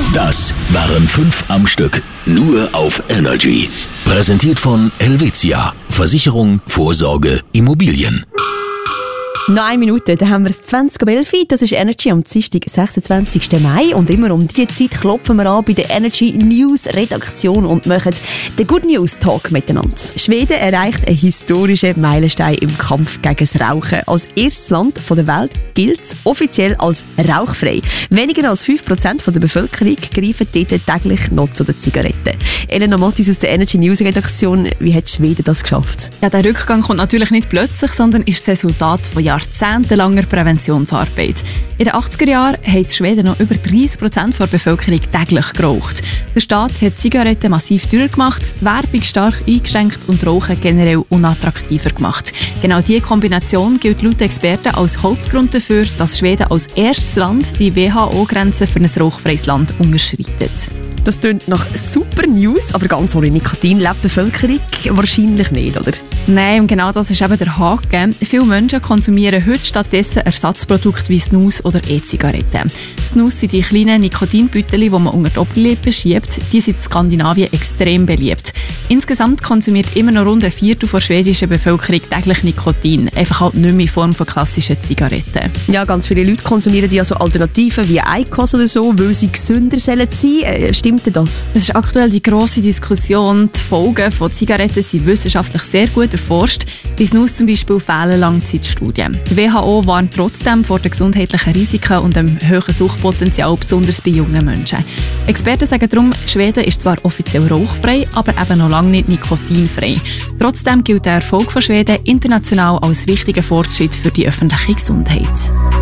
Das waren 5 am Stück. Nur auf Energy. Präsentiert von Helvetia. Versicherung, Vorsorge, Immobilien. Noch 1 Minute, dann haben wir es 20:11. Das ist Energy am Dienstag, 26. Mai. Und immer um diese Zeit klopfen wir an bei der Energy News Redaktion und machen den Good News Talk miteinander. Schweden erreicht einen historischen Meilenstein im Kampf gegen das Rauchen. Als erstes Land der Welt gilt es offiziell als rauchfrei. Weniger als 5% der Bevölkerung greifen dort täglich noch zu den Zigaretten. Elena Mattis aus der Energy News Redaktion, wie hat Schweden das geschafft? Ja, der Rückgang kommt natürlich nicht plötzlich, sondern ist das Resultat von jahrzehntelanger Präventionsarbeit. In den 80er Jahren haben die Schweden noch über 30% der Bevölkerung täglich geraucht. Der Staat hat Zigaretten massiv teurer gemacht, die Werbung stark eingeschränkt und Rauchen generell unattraktiver gemacht. Genau diese Kombination gilt laut Experten als Hauptgrund dafür, dass Schweden als erstes Land die WHO-Grenze für ein rauchfreies Land unterschreitet. Das klingt nach super News, aber ganz ohne Nikotin lebt die Bevölkerung wahrscheinlich nicht, oder? Nein, und genau das ist eben der Haken. Viele Menschen konsumieren heute stattdessen Ersatzprodukte wie Snus oder E-Zigaretten. Snus sind die kleinen Nikotinbüttel, die man unter die Oberlippe schiebt. Die sind in Skandinavien extrem beliebt. Insgesamt konsumiert immer noch rund 1/4 der schwedischen Bevölkerung täglich Nikotin. Einfach halt nicht mehr in Form von klassischen Zigaretten. Ja, ganz viele Leute konsumieren ja so Alternativen wie IQOS oder so, weil sie gesünder sein sollen. Stimmt denn das? Es ist aktuell die grosse Diskussion. Die Folgen von Zigaretten sind wissenschaftlich sehr gut erforscht. Bei Snus zum Beispiel fehlen Langzeitstudien. Die WHO warnt trotzdem vor den gesundheitlichen Risiken und dem hohen Suchtpotenzial, besonders bei jungen Menschen. Experten sagen darum, Schweden ist zwar offiziell rauchfrei, aber eben noch lange nicht nikotinfrei. Trotzdem gilt der Erfolg von Schweden international als wichtiger Fortschritt für die öffentliche Gesundheit.